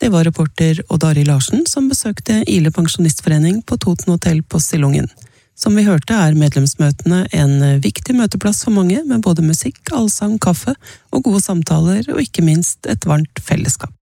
Det var reporter Odd Arild Larsen som besøkte Ile Pensjonistforening på Toten Hotel på Sillungen. Som vi hørte medlemsmøtene en viktig møteplass for mange, med både musikk, allsang, kaffe og gode samtaler, og ikke minst et varmt fellesskap.